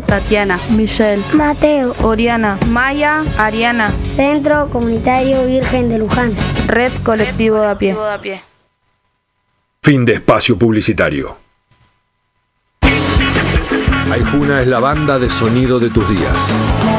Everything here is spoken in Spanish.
Tatiana, Michelle, Mateo, Oriana, Maya, Ariana. Centro Comunitario Virgen de Luján. Red Colectivo de a pie. Fin de espacio publicitario. Aijuna es la banda de sonido de tus días.